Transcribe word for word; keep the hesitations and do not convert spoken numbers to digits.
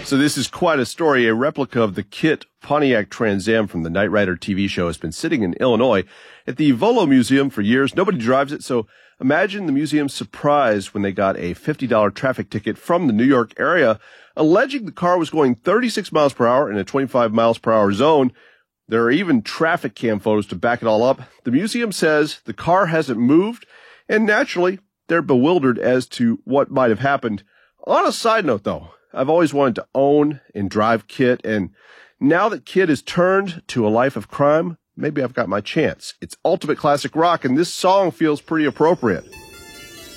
So this is quite a story. A replica of the Kit Pontiac Trans Am from the Knight Rider T V show has been sitting in Illinois at the Volo Museum for years. Nobody drives it, so imagine the museum's surprise when they got a fifty dollars traffic ticket from the New York area, alleging the car was going thirty-six miles per hour in a twenty-five miles per hour zone. There are even traffic cam photos to back it all up. The museum says the car hasn't moved, and naturally, they're bewildered as to what might have happened. On a side note, though, I've always wanted to own and drive Kit, and now that Kit has turned to a life of crime, maybe I've got my chance. It's ultimate classic rock, and this song feels pretty appropriate.